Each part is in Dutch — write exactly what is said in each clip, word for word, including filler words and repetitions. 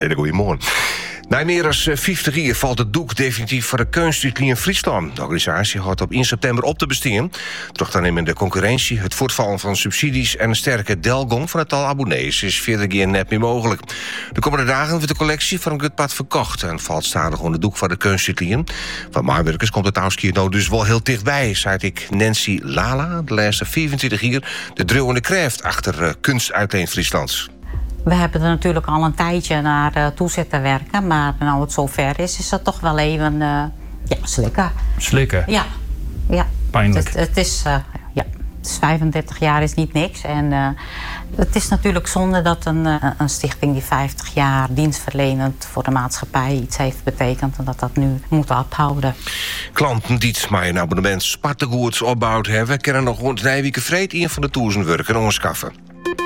Goedemorgen. Na meer dan vijftig jaar valt het doek definitief voor de Kunstuitli in Friesland. De organisatie houdt op één september op te besteden. Toch dan nemen de concurrentie, het voortvallen van subsidies en een sterke delgong van het al abonnees is verder geen net meer mogelijk. De komende dagen wordt de collectie van een Gutpad verkocht en valt stadig onder de doek van de Kunstuitli. Van Maarwerkers komt het Auskier nou dus wel heel dichtbij, zei ik Nancy Lala, de laatste vierentwintig jaar de dreuwende kracht achter uh, Kunst uit Frieslands. We hebben er natuurlijk al een tijdje naar uh, toe zitten werken. Maar nou het zover is, is dat toch wel even uh, ja, slikken. Slikken? Ja. ja. Pijnlijk. Het, het, is, uh, ja, het is vijfendertig jaar is niet niks. En uh, het is natuurlijk zonde dat een, uh, een stichting die vijftig jaar dienstverlenend voor de maatschappij iets heeft betekend. En dat dat nu moet ophouden. Klanten die het maar een abonnement spartegoeds opbouwd hebben, kunnen nog rond Nijwieke vreed een van de toezen werken ongeschaffen.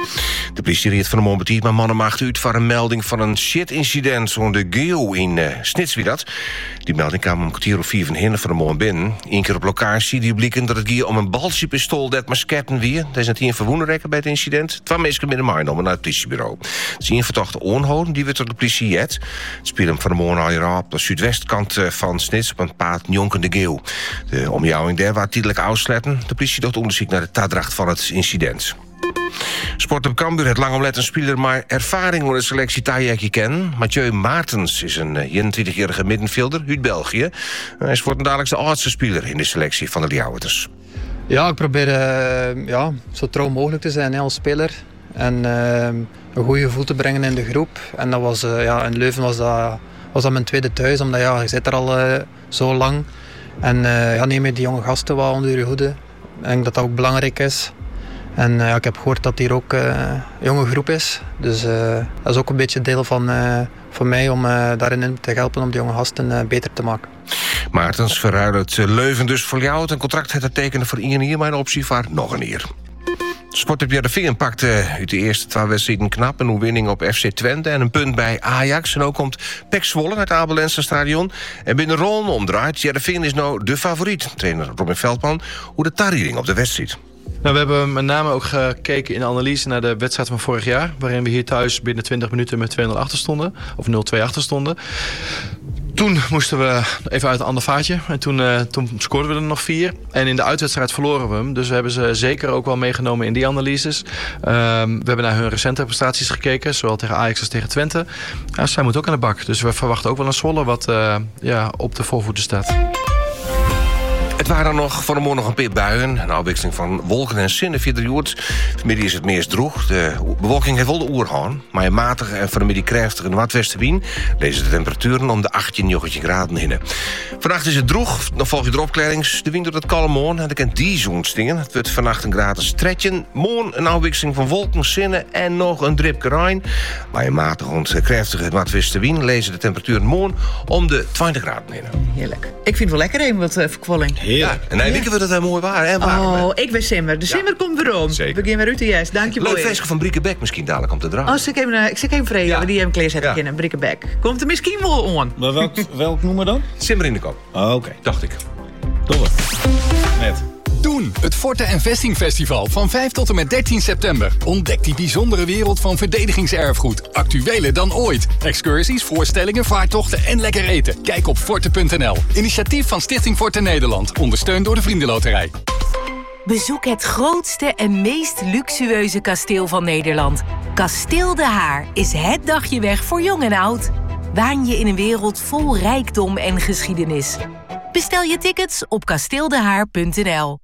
De politie reed van de moment maar mannen macht uit voor een melding van een shit-incident zo'n de Geo in uh, Snitswiedat. Die melding kwam om een kwartier of vier van hinder van de morgen binnen. Eén keer op locatie die blikken dat het ging om een balsjepistool dat maar sketten weer. Er is een tien verwonden rekken bij het incident. Twee mensen met een genomen naar het politiebureau. Het is een verdachte onhouden die werd door de politie jet. Het speelde van de morgen al hier op de zuidwestkant van Snits op een paard Jonken de Geo. De omjouwing daar was tijdelijk uitsletten. De politie doet onderzoek naar de tadracht van het incident. Sport op Cambuur het lang omlet een speler maar ervaring onder de selectie Tajekje kennen. Mathieu Maartens is een eenentwintigjarige middenvelder uit België. Hij is voor dadelijk de oudste speler in de selectie van de Leeuwarders. Ja, ik probeer uh, ja, zo trouw mogelijk te zijn hè, als speler. En uh, een goed gevoel te brengen in de groep. En dat was, uh, ja, in Leuven was dat, was dat mijn tweede thuis, omdat ja, je zit er al uh, zo lang. En uh, ja, neem je die jonge gasten wat onder je hoede. Ik denk dat dat ook belangrijk is. En uh, ik heb gehoord dat hier ook uh, een jonge groep is. Dus uh, dat is ook een beetje deel van, uh, van mij om uh, daarin te helpen om de jonge gasten uh, beter te maken. Maartens verruilt Leuven dus voor jou. Een contract heeft tekenen voor één jaar, maar een optie voor nog een jaar. Sport op Heerenveen pakte uit de eerste twee wedstrijden knap een overwinning op F C Twente en een punt bij Ajax. En ook komt P E C Zwolle uit het Abelense stadion. En binnen Ron omdraait. Heerenveen is nou de favoriet. Trainer Robin Veldman, hoe de tarieling op de wedstrijd. Nou, we hebben met name ook gekeken in de analyse naar de wedstrijd van vorig jaar, waarin we hier thuis binnen twintig minuten met twee nul achter stonden, of nul twee achter stonden. Toen moesten we even uit een ander vaatje. En toen, uh, toen scoorden we er nog vier. En in de uitwedstrijd verloren we hem. Dus we hebben ze zeker ook wel meegenomen in die analyses. Uh, we hebben naar hun recente prestaties gekeken. Zowel tegen Ajax als tegen Twente. Ja, zij moet ook aan de bak. Dus we verwachten ook wel een Zwolle wat uh, ja, op de voorvoeten staat. Het waren er nog van de morgen nog een paar buien. Een afwisseling van wolken en zinnen via de joert. Vanmiddag is het meest droog. De bewolking heeft wel de oer gehad. Maar een matige en vanmiddag krachtige noordwestenwind. Deze de temperaturen om de achttien, negentien graden heen. Vannacht is het droog. Dan volgt de opklarings. De wind doet het kalm morgen. En dan kan die zo'n stingen. Het wordt vannacht een graad stretchen. Morgen een afwisseling van wolken, zinnen en nog een dripje rein. Maar een matige en krachtige noordwestenwind. Lezen de temperaturen morgen om de twintig graden heen. Heerlijk. Ik vind het wel lekker even wat uh, verkwolling. Ja, en hij denken we dat hij mooi waar, hè? Warm, oh, hè? Ik ben Simmer. De Simmer ja. komt weer om. Zeker. We beginnen met Rutte Jes. Dank je wel. Leuk feestje van Briekenbeck misschien dadelijk om te draaien. Oh, ik even, ik zeg even vrede. Ja. Die hebben kleerzetten ja. in Briekenbeck. Komt er misschien wel aan. Maar welk, welk nummer dan? Simmer in de kop. Oh, oké. Okay. Dacht ik. Dolle. Net. Doen, het Forte en Vesting Festival van vijf tot en met dertien september. Ontdek die bijzondere wereld van verdedigingserfgoed. Actueler dan ooit. Excursies, voorstellingen, vaartochten en lekker eten. Kijk op forte punt n l. Initiatief van Stichting Forte Nederland. Ondersteund door de Vriendenloterij. Bezoek het grootste en meest luxueuze kasteel van Nederland. Kasteel De Haar is het dagje weg voor jong en oud. Waan je in een wereld vol rijkdom en geschiedenis. Bestel je tickets op kasteeldehaar punt n l.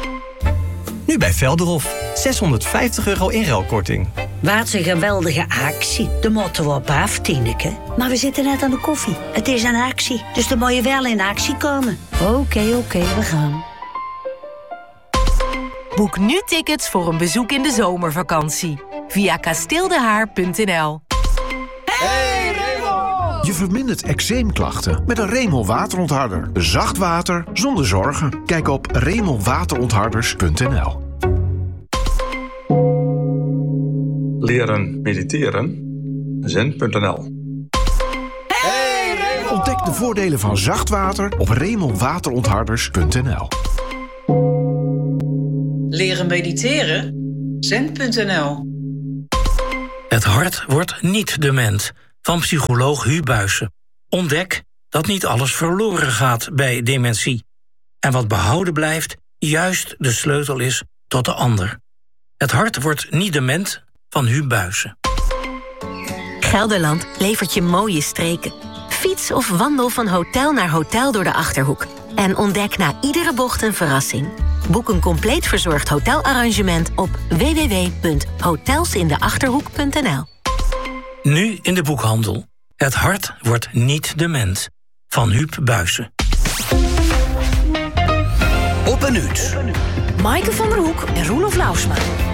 Nu bij Velderhof. zeshonderdvijftig euro inruilkorting. Wat een geweldige actie. De motto op af, Tineke. Maar we zitten net aan de koffie. Het is een actie, dus dan moet je wel in actie komen. Oké, okay, oké, okay, we gaan. Boek nu tickets voor een bezoek in de zomervakantie. Via kasteeldehaar punt n l. Hey Remol! Je vermindert eczeemklachten met een Remol waterontharder. Zacht water zonder zorgen. Kijk op remol waterontharders punt n l. Leren mediteren. zen punt n l. Hey Remol! Ontdek de voordelen van zacht water op remol waterontharders punt n l. Leren mediteren? zen punt n l. Het hart wordt niet dement. van psycholoog Huub Buijsen. Ontdek dat niet alles verloren gaat bij dementie. En wat behouden blijft, juist de sleutel is tot de ander. Het hart wordt niet dement van Huub Buijsen. Gelderland levert je mooie streken. Fiets of wandel van hotel naar hotel door de Achterhoek. En ontdek na iedere bocht een verrassing. Boek een compleet verzorgd hotelarrangement op w w w punt hotels in de achterhoek punt n l. Nu in de boekhandel. Het hart wordt niet dement. Van Huub Buijsen. Op een uur. Maaike van der Hoek en Roelof Lauwsma.